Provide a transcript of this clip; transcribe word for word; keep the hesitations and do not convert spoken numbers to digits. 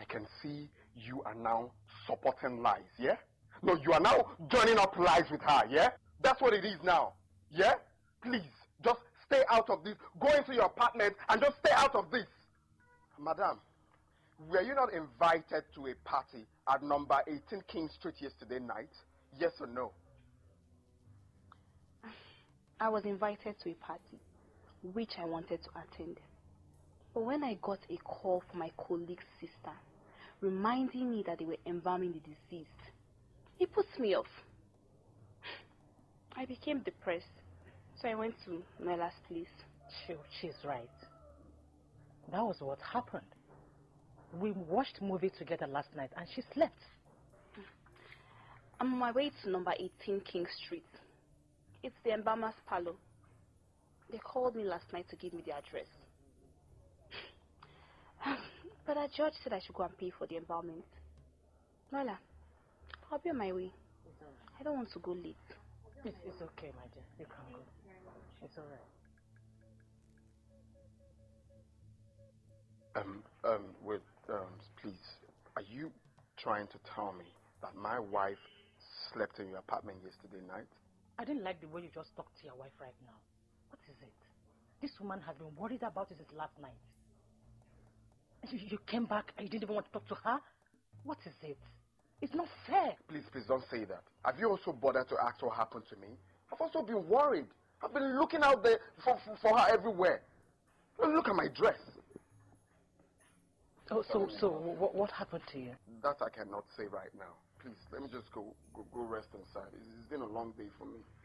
can see you are now supporting lies, yeah? No, you are now joining up lies with her, yeah? That's what it is now, yeah? Please, just stay out of this. Go into your apartment and just stay out of this. Madam, were you not invited to a party at number eighteen King Street yesterday night? Yes or no? I was invited to a party, which I wanted to attend. But when I got a call from my colleague's sister, reminding me that they were embalming the deceased, it puts me off. I became depressed, so I went to Nola's place. She, she's right. That was what happened. We watched movie together last night and she slept. I'm on my way to number eighteen King Street. It's the embalmer's parlor. They called me last night to give me the address. But our judge said I should go and pay for the embalmment. Nola, I'll be on my way. I don't want to go late. It's, it's okay, my dear. You can go. It's all right. Um, um, wait, um, please. Are you trying to tell me that my wife slept in your apartment yesterday night? I didn't like the way you just talked to your wife right now. What is it? This woman has been worried about it since last night. You, you came back and you didn't even want to talk to her? What is it? It's not fair. Please, please don't say that. Have you also bothered to ask what happened to me? I've also been worried. I've been looking out there for, for, for her everywhere. Look at my dress. Oh, so, so what, what happened to you? That I cannot say right now. Please, let me just go, go, go rest inside. It's been a long day for me.